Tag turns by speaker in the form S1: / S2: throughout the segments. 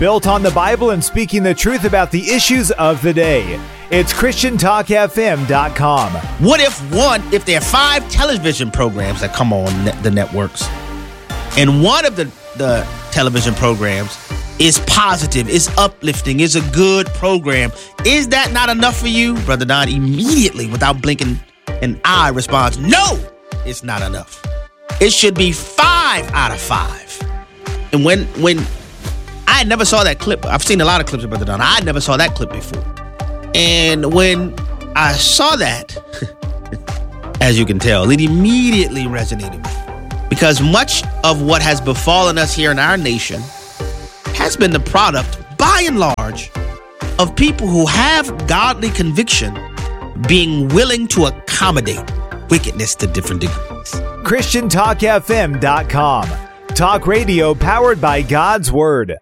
S1: built on the Bible and speaking the truth about the issues of the day. It's ChristianTalkFM.com.
S2: What if there are 5 television programs that come on the networks, and one of the television programs is positive, is uplifting, is a good program? Is that not enough for you? Brother Don immediately, without blinking an eye, responds, no, it's not enough. It should be 5 out of 5. And when I never saw that clip, I've seen a lot of clips of Brother Don. I never saw that clip before. And when I saw that, as you can tell, it immediately resonated with me. Because much of what has befallen us here in our nation has been the product, by and large, of people who have godly conviction being willing to accommodate wickedness to different degrees.
S1: ChristianTalkFM.com. Talk radio powered by God's Word.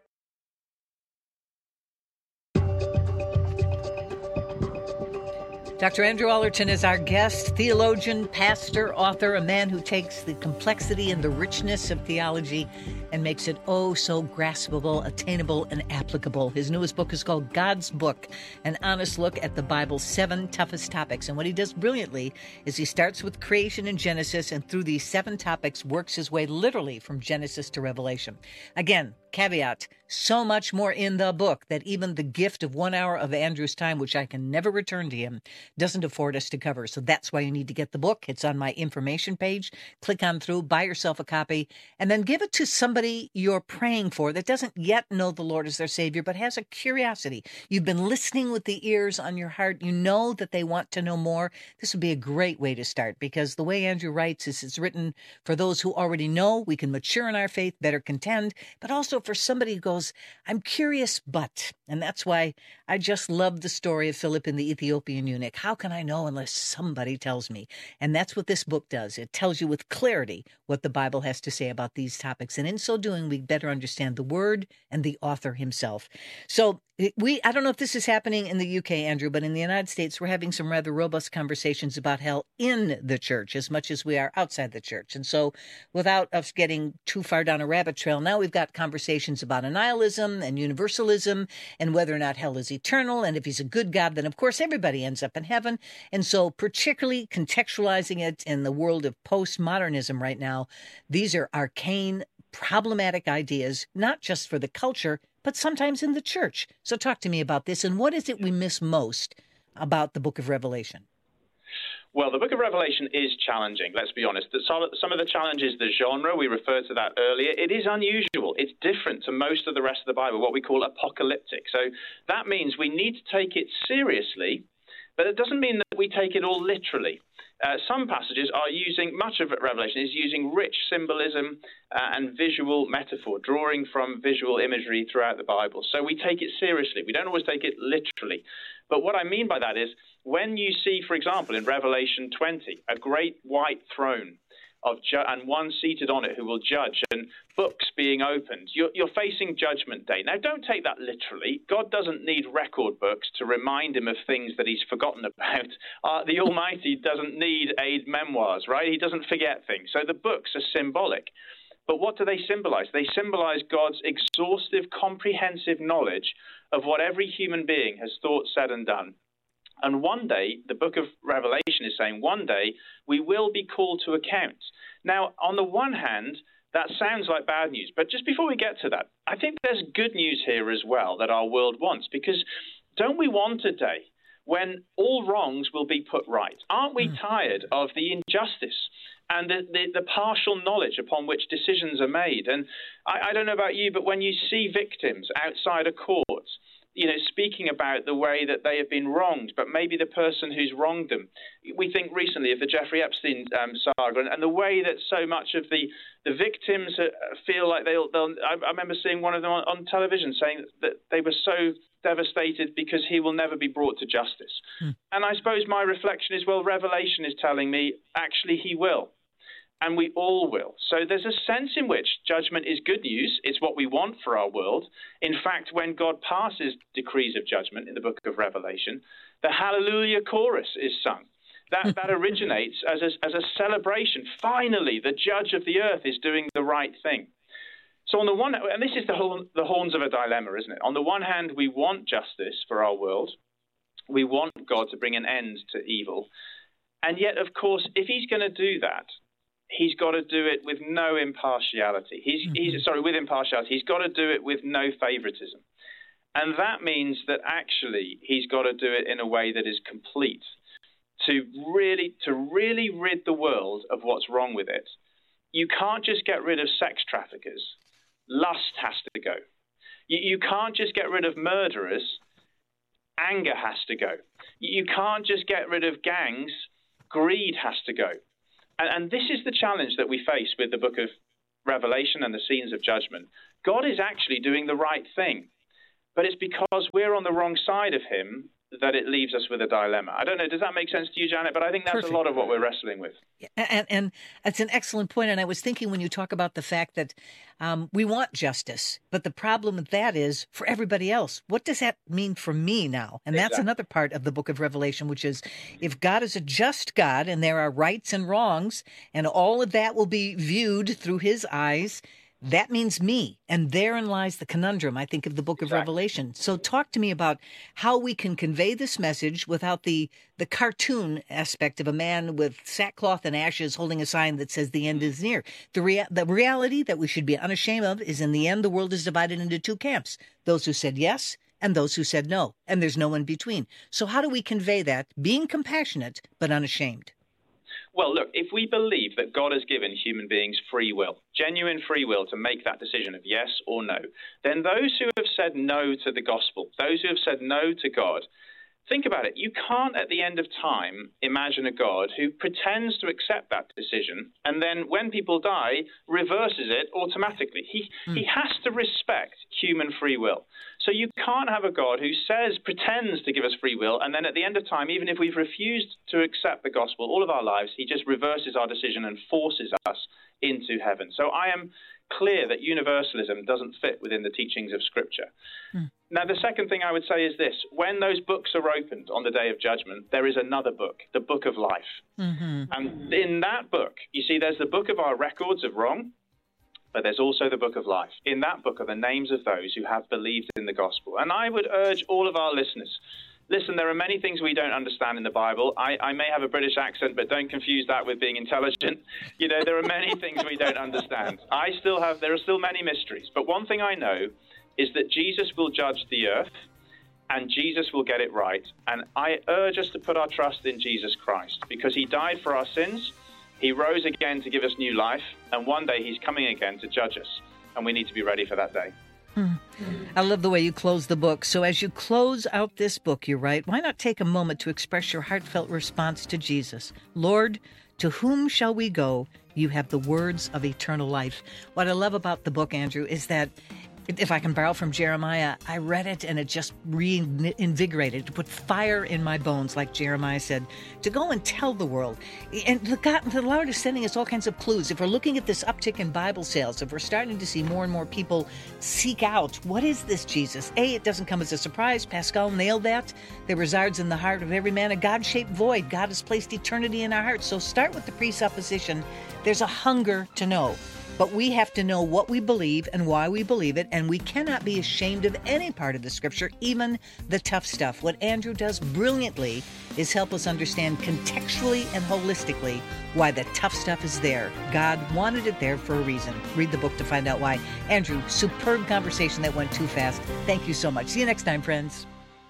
S3: Dr. Andrew Allerton is our guest, theologian, pastor, author, a man who takes the complexity and the richness of theology and makes it oh so graspable, attainable, and applicable. His newest book is called God's Book, an honest look at the Bible's 7 toughest topics. And what he does brilliantly is he starts with creation in Genesis, and through these 7 topics works his way literally from Genesis to Revelation. Again, caveat, so much more in the book that even the gift of 1 hour of Andrew's time, which I can never return to him, doesn't afford us to cover. So that's why you need to get the book. It's on my information page. Click on through, buy yourself a copy, and then give it to somebody you're praying for that doesn't yet know the Lord as their Savior, but has a curiosity. You've been listening with the ears on your heart. You know that they want to know more. This would be a great way to start, because the way Andrew writes is it's written for those who already know we can mature in our faith, better contend, but also for somebody who goes, I'm curious, but, and that's why I just love the story of Philip and the Ethiopian eunuch. How can I know unless somebody tells me? And that's what this book does. It tells you with clarity what the Bible has to say about these topics. And in so doing, we better understand the Word and the author himself. So I don't know if this is happening in the UK, Andrew, but in the United States, we're having some rather robust conversations about hell in the church as much as we are outside the church. And so without us getting too far down a rabbit trail, now we've got conversations about annihilism and universalism and whether or not hell is eternal. And if he's a good God, then of course everybody ends up in heaven. And so particularly contextualizing it in the world of postmodernism right now, these are arcane, problematic ideas, not just for the culture, but sometimes in the church. So talk to me about this, and what is it we miss most about the book of Revelation?
S4: Well, the book of Revelation is challenging, let's be honest. Some of the challenges, the genre, we referred to that earlier, it is unusual. It's different to most of the rest of the Bible, what we call apocalyptic. So that means we need to take it seriously, but it doesn't mean that we take it all literally. Some passages are using, much of Revelation is using rich symbolism and visual metaphor, drawing from visual imagery throughout the Bible. So we take it seriously. We don't always take it literally. But what I mean by that is when you see, for example, in Revelation 20, a great white throne and one seated on it who will judge, and books being opened, you're facing judgment day. Now, don't take that literally. God doesn't need record books to remind him of things that he's forgotten about. The Almighty doesn't need aid memoirs, right? He doesn't forget things. So the books are symbolic. But what do they symbolize? They symbolize God's exhaustive, comprehensive knowledge of what every human being has thought, said, and done. And one day, the book of Revelation is saying, one day we will be called to account. Now, on the one hand, that sounds like bad news. But just before we get to that, I think there's good news here as well that our world wants. Because don't we want a day when all wrongs will be put right? Aren't we tired of the injustice and the partial knowledge upon which decisions are made? And I don't know about you, but when you see victims outside a court, speaking about the way that they have been wronged, but maybe the person who's wronged them. We think recently of the Jeffrey Epstein saga and the way that so much of the victims feel like they'll I remember seeing one of them on television saying that they were so devastated because he will never be brought to justice. And I suppose my reflection is, well, Revelation is telling me actually he will. And we all will. So there's a sense in which judgment is good news. It's what we want for our world. In fact, when God passes decrees of judgment in the book of Revelation, the Hallelujah chorus is sung. That originates as a celebration. Finally, the judge of the earth is doing the right thing. So on the one, and this is the horns of a dilemma, isn't it? On the one hand, we want justice for our world. We want God to bring an end to evil. And yet, of course, if he's going to do that, he's got to do it with no impartiality. With impartiality. He's got to do it with no favoritism. And that means that actually he's got to do it in a way that is complete, to really rid the world of what's wrong with it. You can't just get rid of sex traffickers. Lust has to go. You can't just get rid of murderers. Anger has to go. You can't just get rid of gangs. Greed has to go. And this is the challenge that we face with the book of Revelation and the scenes of judgment. God is actually doing the right thing, but it's because we're on the wrong side of him that it leaves us with a dilemma. I don't know, does that make sense to you, Janet? But I think that's
S3: Perfect.
S4: A lot of what we're wrestling with.
S3: And that's an excellent point. And I was thinking when you talk about the fact that we want justice, but the problem with that is for everybody else. What does that mean for me now? And that's another part of the book of Revelation, which is if God is a just God and there are rights and wrongs and all of that will be viewed through his eyes, that means me. And therein lies the conundrum, I think, of the book of Revelation. So talk to me about how we can convey this message without the cartoon aspect of a man with sackcloth and ashes holding a sign that says the end is near. The reality that we should be unashamed of is in the end, the world is divided into two camps, those who said yes and those who said no. And there's no in between. So how do we convey that, being compassionate but unashamed?
S4: Well, look, if we believe that God has given human beings free will, genuine free will to make that decision of yes or no, then those who have said no to the gospel, those who have said no to God, think about it. You can't, at the end of time, imagine a God who pretends to accept that decision and then, when people die, reverses it automatically. He has to respect human free will. So you can't have a God who pretends to give us free will, and then at the end of time, even if we've refused to accept the gospel all of our lives, he just reverses our decision and forces us into heaven. So I am clear that universalism doesn't fit within the teachings of Scripture. Now, the second thing I would say is this. When those books are opened on the day of judgment, there is another book, the book of life. And in that book, you see, there's the book of our records of wrong, but there's also the book of life. In that book are the names of those who have believed in the gospel. And I would urge all of our listeners, listen, there are many things we don't understand in the Bible. I may have a British accent, but don't confuse that with being intelligent. You know, there are many things we don't understand. There are still many mysteries. But one thing I know is that Jesus will judge the earth and Jesus will get it right. And I urge us to put our trust in Jesus Christ because he died for our sins. He rose again to give us new life. And one day he's coming again to judge us. And we need to be ready for that day.
S3: I love the way you close the book. So as you close out this book, you write, why not take a moment to express your heartfelt response to Jesus? Lord, to whom shall we go? You have the words of eternal life. What I love about the book, Andrew, is that if I can borrow from Jeremiah, I read it and it just reinvigorated, to put fire in my bones, like Jeremiah said, to go and tell the world. And the Lord is sending us all kinds of clues. If we're looking at this uptick in Bible sales, if we're starting to see more and more people seek out, what is this Jesus? It doesn't come as a surprise. Pascal nailed that. There resides in the heart of every man a God-shaped void. God has placed eternity in our hearts. So start with the presupposition. There's a hunger to know. But we have to know what we believe and why we believe it, and we cannot be ashamed of any part of the Scripture, even the tough stuff. What Andrew does brilliantly is help us understand contextually and holistically why the tough stuff is there. God wanted it there for a reason. Read the book to find out why. Andrew, superb conversation that went too fast. Thank you so much. See you next time, friends.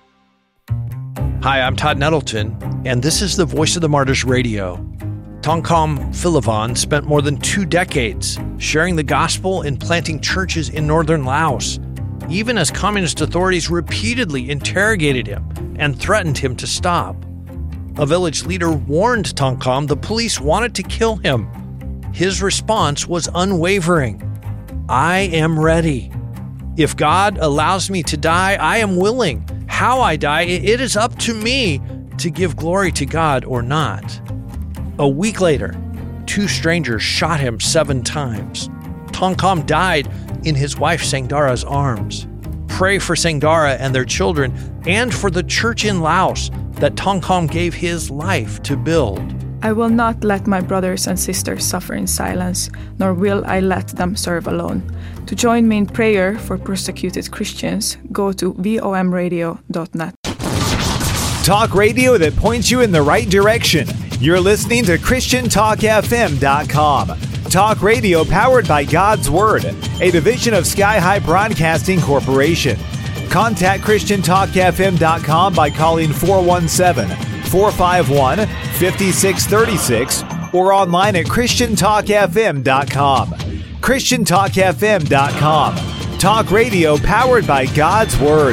S5: Hi, I'm Todd Nettleton, and this is the Voice of the Martyrs Radio. Tongkham Philiphan spent more than 2 decades sharing the gospel and planting churches in northern Laos, even as communist authorities repeatedly interrogated him and threatened him to stop. A village leader warned Tongkham the police wanted to kill him. His response was unwavering. I am ready. If God allows me to die, I am willing. How I die, it is up to me to give glory to God or not. A week later, 2 strangers shot him 7 times. Tongkham died in his wife Sangdara's arms. Pray for Sangdara and their children and for the church in Laos that Tongkham gave his life to build.
S6: I will not let my brothers and sisters suffer in silence, nor will I let them serve alone. To join me in prayer for persecuted Christians, go to vomradio.net.
S1: Talk radio that points you in the right direction. You're listening to ChristianTalkFM.com. Talk radio powered by God's Word, a division of Sky High Broadcasting Corporation. Contact ChristianTalkFM.com by calling 417-451-5636 or online at ChristianTalkFM.com. ChristianTalkFM.com. Talk radio powered by God's Word.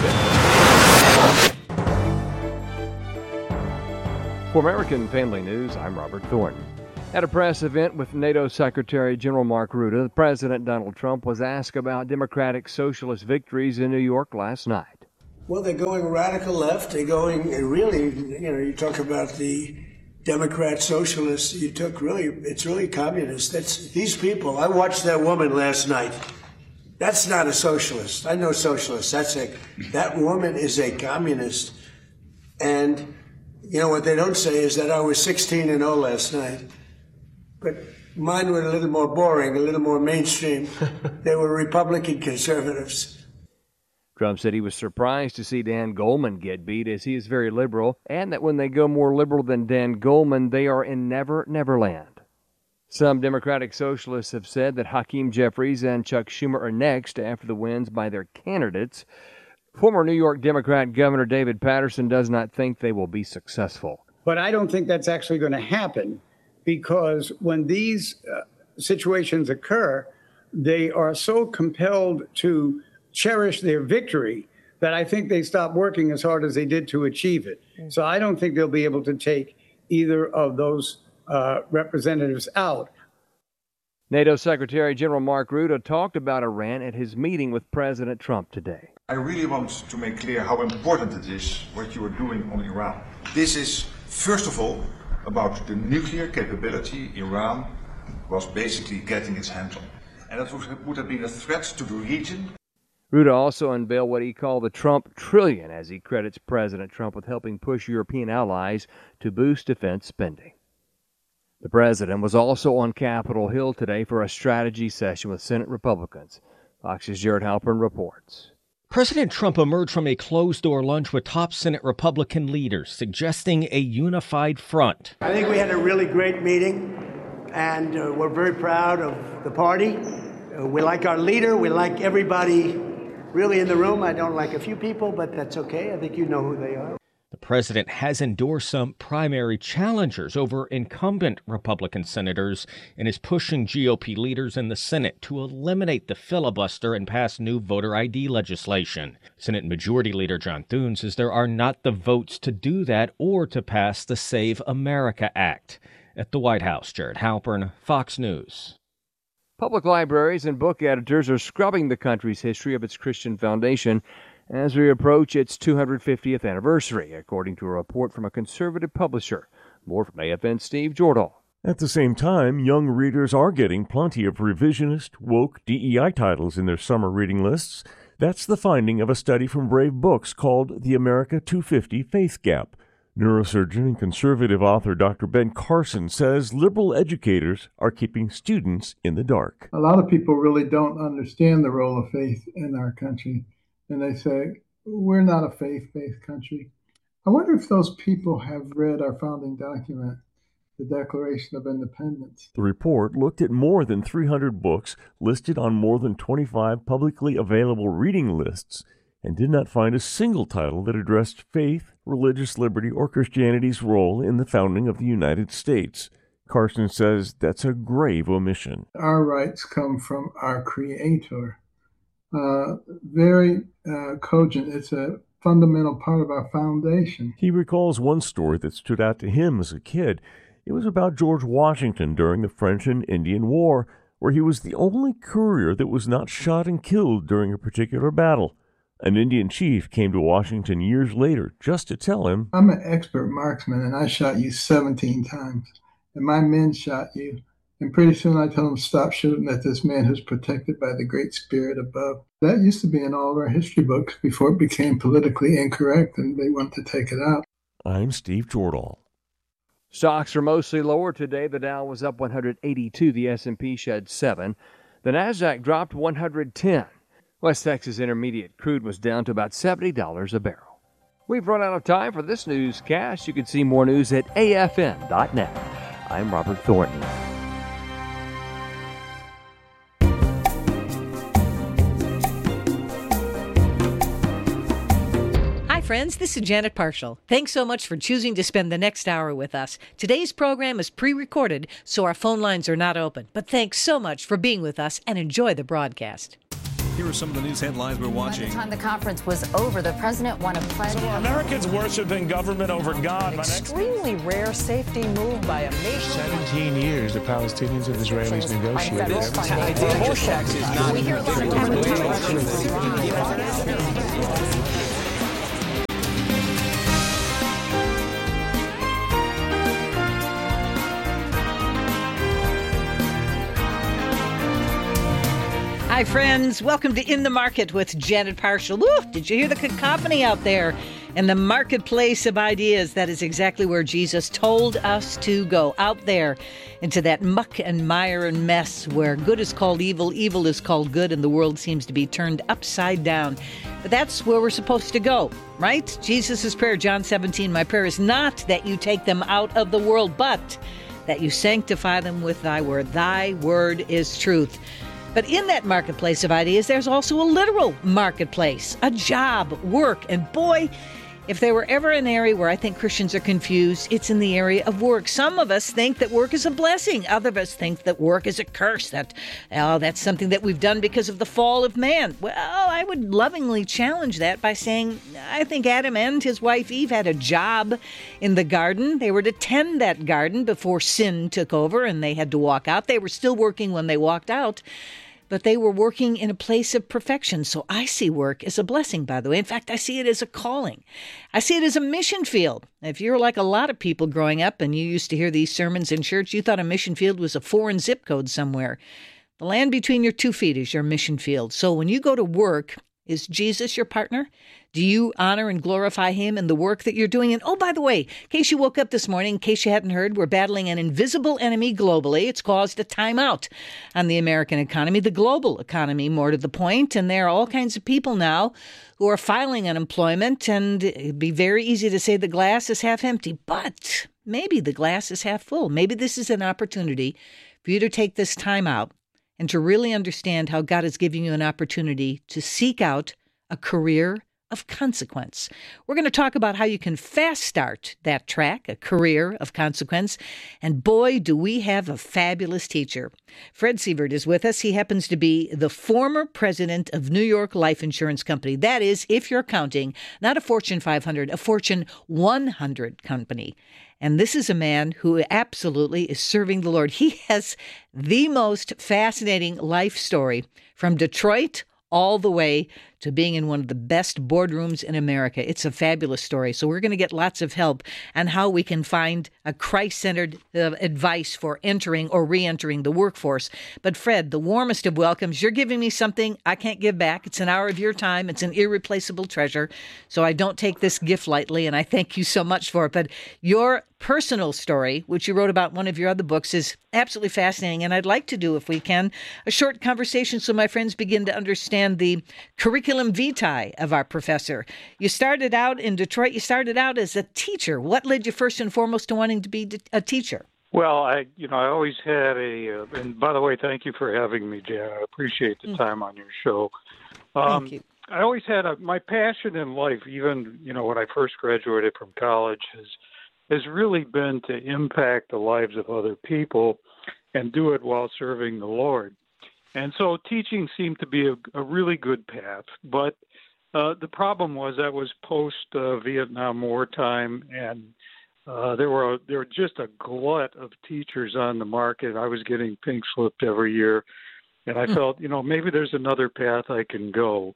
S5: For American Family News, I'm Robert Thornton. At a press event with NATO Secretary General Mark Rutte, President Donald Trump was asked about Democratic Socialist victories in New York last night.
S7: Well, they're going radical left. They're going really, you talk about the Democrat Socialists. It's really communist. That's these people. I watched that woman last night. That's not a socialist. I know socialists. That woman is a communist. And what they don't say is that I was 16-0 last night. But mine were a little more boring, a little more mainstream. They were Republican conservatives.
S5: Trump said he was surprised to see Dan Goldman get beat, as he is very liberal, and that when they go more liberal than Dan Goldman, they are in Never Land. Some Democratic Socialists have said that Hakeem Jeffries and Chuck Schumer are next after the wins by their candidates. Former New York Democrat Governor David Paterson does not think they will be successful.
S8: But I don't think that's actually going to happen, because when these situations occur, they are so compelled to cherish their victory that I think they stop working as hard as they did to achieve it. So I don't think they'll be able to take either of those representatives out.
S5: NATO Secretary General Mark Rutte talked about Iran at his meeting with President Trump today.
S9: I really want to make clear how important it is what you are doing on Iran. This is, first of all, about the nuclear capability Iran was basically getting its hands on. And that would have been a threat to the region.
S5: Rutte also unveiled what he called the Trump Trillion, as he credits President Trump with helping push European allies to boost defense spending. The president was also on Capitol Hill today for a strategy session with Senate Republicans. Fox's Jared Halpern reports.
S10: President Trump emerged from a closed-door lunch with top Senate Republican leaders, suggesting a unified front.
S7: I think we had a really great meeting, and we're very proud of the party. We like our leader. We like everybody really in the room. I don't like a few people, but that's okay. I think you know who they are.
S10: The president has endorsed some primary challengers over incumbent Republican senators and is pushing GOP leaders in the Senate to eliminate the filibuster and pass new voter ID legislation. Senate Majority Leader John Thune says there are not the votes to do that or to pass the Save America Act. At the White House, Jared Halpern, Fox News.
S5: Public libraries and book editors are scrubbing the country's history of its Christian foundation as we approach its 250th anniversary, according to a report from a conservative publisher. More from AFN's Steve Jordahl.
S11: At the same time, young readers are getting plenty of revisionist, woke DEI titles in their summer reading lists. That's the finding of a study from Brave Books called The America 250 Faith Gap. Neurosurgeon and conservative author Dr. Ben Carson says liberal educators are keeping students in the dark.
S12: A lot of people really don't understand the role of faith in our country. And they say, we're not a faith-based country. I wonder if those people have read our founding document, the Declaration of Independence.
S11: The report looked at more than 300 books listed on more than 25 publicly available reading lists and did not find a single title that addressed faith, religious liberty, or Christianity's role in the founding of the United States. Carson says that's a grave omission.
S12: Our rights come from our Creator. Very cogent. It's a fundamental part of our foundation.
S11: He recalls one story that stood out to him as a kid. It was about George Washington during the French and Indian War, where he was the only courier that was not shot and killed during a particular battle. An Indian chief came to Washington years later just to tell him,
S12: I'm an expert marksman, and I shot you 17 times, and my men shot you. And pretty soon I told them, stop shooting at this man who's protected by the Great Spirit above. That used to be in all of our history books before it became politically incorrect and they wanted to take it out.
S11: I'm Steve Jordahl.
S13: Stocks are mostly lower today. The Dow was up 182. The S&P shed 7. The Nasdaq dropped 110. West Texas Intermediate crude was down to about $70 a barrel. We've run out of time for this newscast. You can see more news at afn.net. I'm Robert Thornton.
S3: Friends, this is Janet Parshall. Thanks so much for choosing to spend the next hour with us. Today's program is pre-recorded, so our phone lines are not open. But thanks so much for being with us and enjoy the broadcast.
S14: Here are some of the news headlines we're watching.
S15: By the time the conference was over, the president won a pledge.
S16: So Americans worshiping government over God.
S17: An extremely rare safety move by a nation.
S18: 17 years the Palestinians and Israelis negotiated.
S14: Bush is not.
S15: We hear a lot of
S3: Hi, friends. Welcome to In the Market with Janet Parshall. Woo, did you hear the cacophony out there in the marketplace of ideas? That is exactly where Jesus told us to go, out there into that muck and mire and mess where good is called evil, evil is called good, and the world seems to be turned upside down. But that's where we're supposed to go, right? Jesus' prayer, John 17, my prayer is not that you take them out of the world, but that you sanctify them with thy word. Thy word is truth. But in that marketplace of ideas, there's also a literal marketplace, a job, work. And boy, if there were ever an area where I think Christians are confused, it's in the area of work. Some of us think that work is a blessing. Others of us think that work is a curse, that's something that we've done because of the fall of man. Well, I would lovingly challenge that by saying I think Adam and his wife Eve had a job in the garden. They were to tend that garden before sin took over and they had to walk out. They were still working when they walked out, but they were working in a place of perfection. So I see work as a blessing, by the way. In fact, I see it as a calling. I see it as a mission field. If you're like a lot of people growing up and you used to hear these sermons in church, you thought a mission field was a foreign zip code somewhere. The land between your 2 feet is your mission field. So when you go to work, is Jesus your partner? Do you honor and glorify him in the work that you're doing? And oh, by the way, in case you woke up this morning, in case you hadn't heard, we're battling an invisible enemy globally. It's caused a timeout on the American economy, the global economy, more to the point. And there are all kinds of people now who are filing unemployment. And it'd be very easy to say the glass is half empty, but maybe the glass is half full. Maybe this is an opportunity for you to take this time out and to really understand how God is giving you an opportunity to seek out a career of consequence. We're going to talk about how you can fast start that track, a career of consequence. And boy, do we have a fabulous teacher. Fred Sievert is with us. He happens to be the former president of New York Life Insurance Company. That is, if you're counting, not a Fortune 500, a Fortune 100 company. And this is a man who absolutely is serving the Lord. He has the most fascinating life story from Detroit all the way to being in one of the best boardrooms in America. It's a fabulous story. So we're going to get lots of help on how we can find a Christ-centered advice for entering or re-entering the workforce. But Fred, the warmest of welcomes. You're giving me something I can't give back. It's an hour of your time. It's an irreplaceable treasure. So I don't take this gift lightly, and I thank you so much for it. But your personal story, which you wrote about in one of your other books, is absolutely fascinating. And I'd like to do, if we can, a short conversation so my friends begin to understand the curriculum vitae of our professor. You started out in Detroit. You started out as a teacher. What led you first and foremost to wanting to be a teacher?
S19: Well, I always had and by the way, thank you for having me, Jan. I appreciate the time on your show.
S3: Thank you.
S19: I always had my passion in life, even, when I first graduated from college, has really been to impact the lives of other people and do it while serving the Lord. And so teaching seemed to be a really good path. But the problem was that was post-Vietnam War time, and there were just a glut of teachers on the market. I was getting pink slipped every year. And I felt, maybe there's another path I can go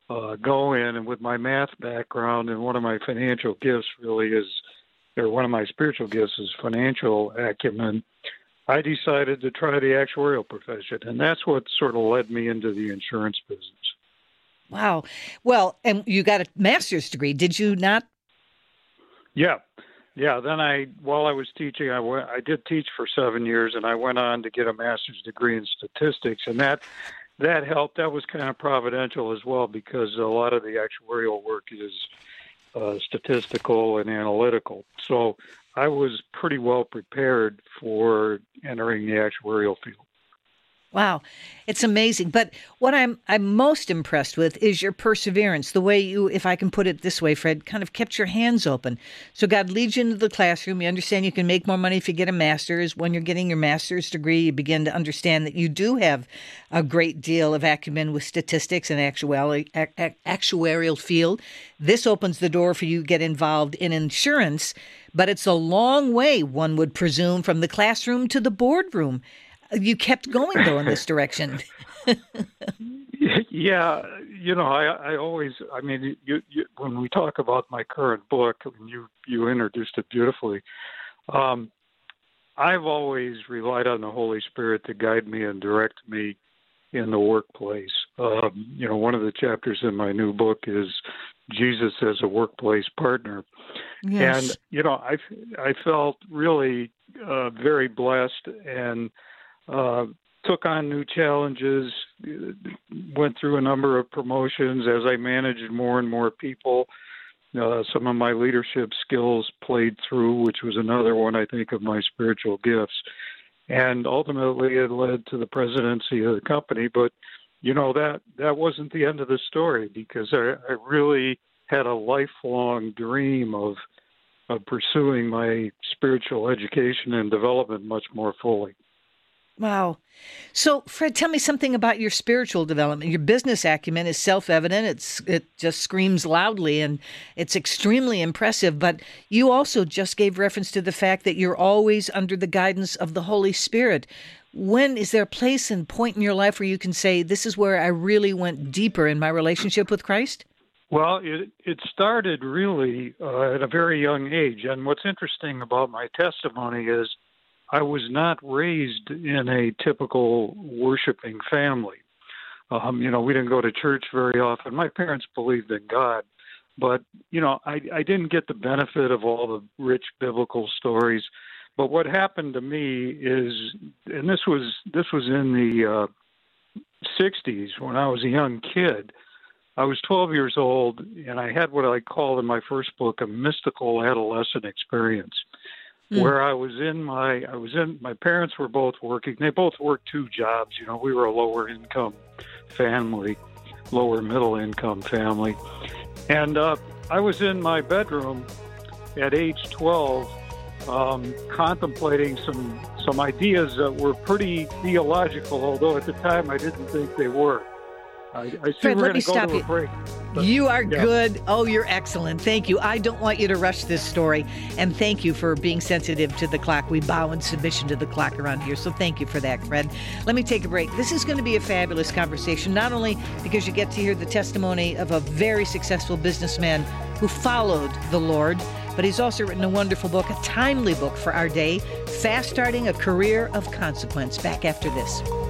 S19: in. And with my math background, and one of my financial gifts one of my spiritual gifts is financial acumen, I decided to try the actuarial profession. And that's what sort of led me into the insurance business.
S3: Wow. Well, and you got a master's degree, did you not?
S19: Yeah. while I was teaching, I did teach for 7 years, and I went on to get a master's degree in statistics, and that helped. That was kind of providential as well, because a lot of the actuarial work is statistical and analytical. So I was pretty well prepared for entering the actuarial field.
S3: Wow, it's amazing. But what I'm most impressed with is your perseverance, the way you, if I can put it this way, Fred, kind of kept your hands open. So God leads you into the classroom. You understand you can make more money if you get a master's. When you're getting your master's degree, you begin to understand that you do have a great deal of acumen with statistics and actuarial field. This opens the door for you to get involved in insurance, but it's a long way, one would presume, from the classroom to the boardroom. You kept going, though, in this direction.
S19: Yeah, I always, you when we talk about my current book, you introduced it beautifully. I've always relied on the Holy Spirit to guide me and direct me in the workplace. One of the chapters in my new book is Jesus as a workplace partner.
S3: Yes.
S19: And, I felt really very blessed and took on new challenges, went through a number of promotions as I managed more and more people. Some of my leadership skills played through, which was another one, I think, of my spiritual gifts. And ultimately it led to the presidency of the company. But, that wasn't the end of the story, because I really had a lifelong dream of pursuing my spiritual education and development much more fully.
S3: So, Fred, tell me something about your spiritual development. Your business acumen is self-evident. It just screams loudly, and it's extremely impressive. But you also just gave reference to the fact that you're always under the guidance of the Holy Spirit. When is there a place and point in your life where you can say, this is where I really went deeper in my relationship with Christ?
S19: Well, it started really at a very young age. And what's interesting about my testimony is I was not raised in a typical worshiping family. We didn't go to church very often. My parents believed in God, but, I didn't get the benefit of all the rich biblical stories. But what happened to me is, and this was in the 60s when I was a young kid. I was 12 years old, and I had what I call in my first book a mystical adolescent experience. Where my parents were both working. They both worked two jobs. We were a lower income family, lower middle income family. And I was in my bedroom at age 12, contemplating some ideas that were pretty theological, although at the time I didn't think they were. I see
S3: Fred,
S19: we're
S3: let me
S19: going to
S3: stop
S19: go to
S3: you.
S19: a break.
S3: You are good. Oh, you're excellent. Thank you. I don't want you to rush this story. And thank you for being sensitive to the clock. We bow in submission to the clock around here. So thank you for that, Fred. Let me take a break. This is going to be a fabulous conversation, not only because you get to hear the testimony of a very successful businessman who followed the Lord, but he's also written a wonderful book, a timely book for our day, Fast Starting a Career of Consequence. Back after this.